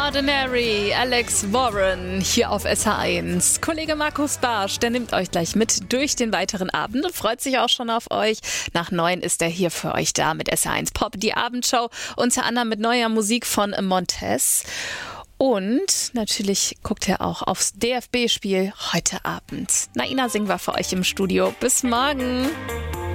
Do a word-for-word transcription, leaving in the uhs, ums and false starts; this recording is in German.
Ordinary, Alex Warren hier auf S H eins. Kollege Markus Barsch, der nimmt euch gleich mit durch den weiteren Abend und freut sich auch schon auf euch. Nach neun ist er hier für euch da mit S H eins Pop, die Abendshow, unter anderem mit neuer Musik von Montez. Und natürlich guckt er auch aufs D F B-Spiel heute Abend. Naina Singh war für euch im Studio. Bis morgen.